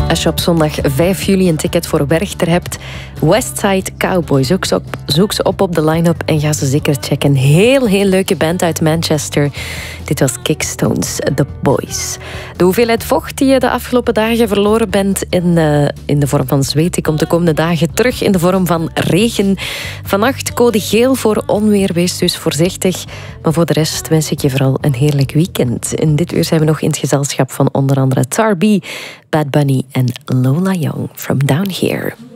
Als je op zondag 5 juli een ticket voor Werchter hebt, Westside Cowboys. Zoek ze op de line-up en ga ze zeker checken. Heel leuke band uit Manchester. Dit was Kickstones, The Boys. De hoeveelheid vocht die je de afgelopen dagen verloren bent in de vorm van zweet, die komt de komende dagen terug in de vorm van regen. Vannacht code geel voor onweer, wees dus voorzichtig. Maar voor de rest wens ik je vooral een heerlijk weekend. In dit uur zijn we nog in het gezelschap van onder andere Tar B, Bad Bunny en Lola Young from Down Here.